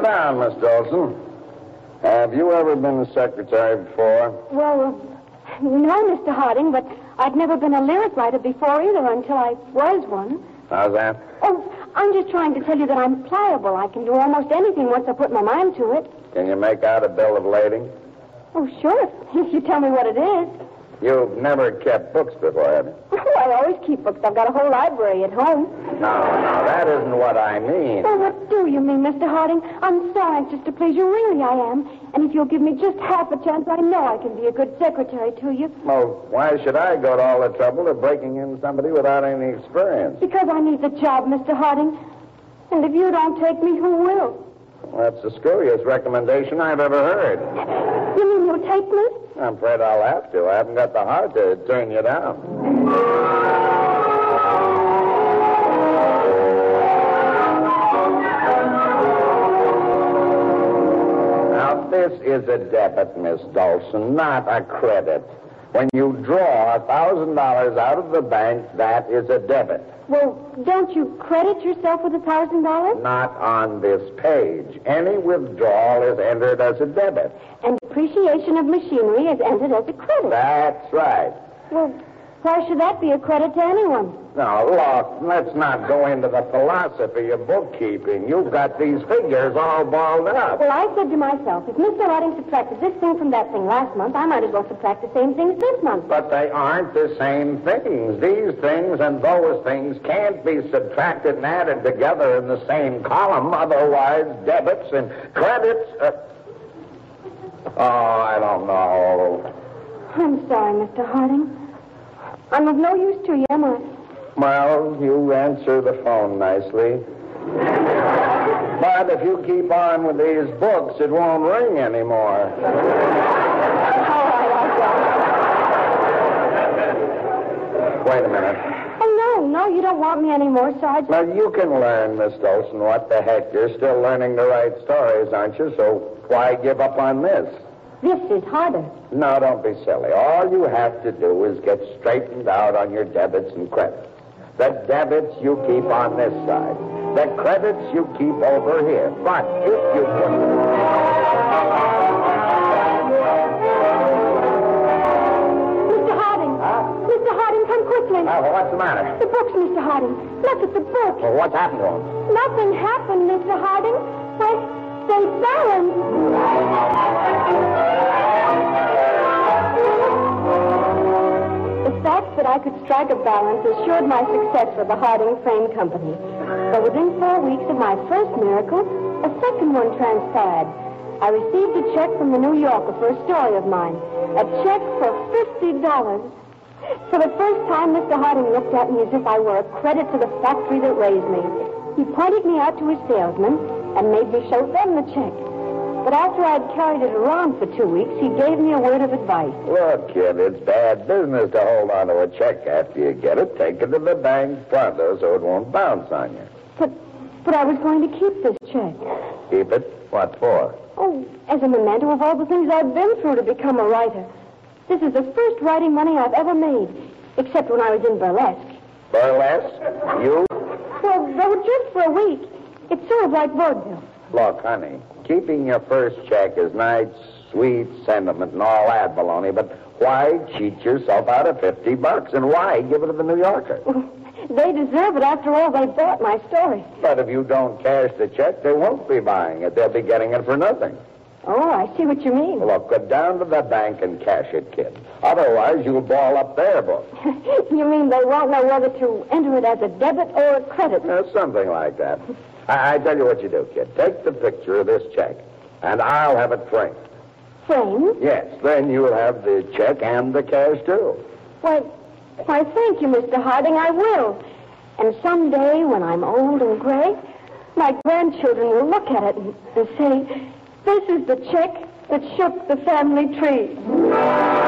down, Miss Dawson. Have you ever been a secretary before? Well, no, Mr. Harding, but I'd never been a lyric writer before either until I was one. How's that? Oh, I'm just trying to tell you that I'm pliable. I can do almost anything once I put my mind to it. Can you make out a bill of lading? Oh, sure, if you tell me what it is. You've never kept books before, have you? Oh, I always keep books. I've got a whole library at home. No, that isn't what I mean. Well, what do you mean, Mr. Harding? I'm so anxious to please you, really I am. And if you'll give me just half a chance, I know I can be a good secretary to you. Well, why should I go to all the trouble of breaking in somebody without any experience? Because I need the job, Mr. Harding. And if you don't take me, who will? Well, that's the screwiest recommendation I've ever heard. You mean you'll take me? I'm afraid I'll have to. I haven't got the heart to turn you down. Now, this is a debit, Miss Dawson, not a credit. When you draw $1,000 out of the bank, that is a debit. Well, don't you credit yourself with $1,000? Not on this page. Any withdrawal is entered as a debit. And depreciation of machinery is entered as a credit. That's right. Well, why should that be a credit to anyone? Now, look, let's not go into the philosophy of bookkeeping. You've got these figures all balled up. Well, I said to myself, if Mr. Harding subtracted this thing from that thing last month, I might as well subtract the same things this month. But they aren't the same things. These things and those things can't be subtracted and added together in the same column. Otherwise, debits and credits... I don't know. I'm sorry, Mr. Harding. I'm of no use to you, am I? Well, you answer the phone nicely. But if you keep on with these books, it won't ring anymore. All right, I'll go. Wait a minute. Oh, no, you don't want me anymore, Sergeant. Now, you can learn, Miss Dolson, what the heck. You're still learning to write stories, aren't you? So why give up on this? This is harder. No, don't be silly. All you have to do is get straightened out on your debits and credits. The debits you keep on this side. The credits you keep over here. But if you put... Mr. Harding! Mr. Harding, come quickly. What's the matter? The books, Mr. Harding. Look at the books. Well, what's happened to them? Nothing happened, Mr. Harding. They balanced. The fact that I could strike a balance assured my success for the Harding Frame Company. But within 4 weeks of my first miracle, a second one transpired. I received a check from the New Yorker for a story of mine. A check for $50. For the first time, Mr. Harding looked at me as if I were a credit to the factory that raised me. He pointed me out to his salesmen and made me show them the check. But after I'd carried it around for 2 weeks, he gave me a word of advice. Look, kid, it's bad business to hold on to a check after you get it. Take it to the bank pronto so it won't bounce on you. But I was going to keep this check. Keep it? What for? Oh, as a memento of all the things I've been through to become a writer. This is the first writing money I've ever made, except when I was in burlesque. Burlesque? You? Well, though just for a week. It's sort of like vaudeville. Look, honey, keeping your first check is nice, sweet sentiment and all that baloney, but why cheat yourself out of $50? And why give it to the New Yorker? They deserve it. After all, they bought my story. But if you don't cash the check, they won't be buying it. They'll be getting it for nothing. Oh, I see what you mean. Look, go down to the bank and cash it, kid. Otherwise, you'll ball up their book. You mean they won't know whether to enter it as a debit or a credit? Something like that. I tell you what you do, kid. Take the picture of this check, and I'll have it framed. Framed? Yes, then you'll have the check and the cash, too. Why, thank you, Mr. Harding, I will. And someday, when I'm old and gray, my grandchildren will look at it and say, this is the check that shook the family tree.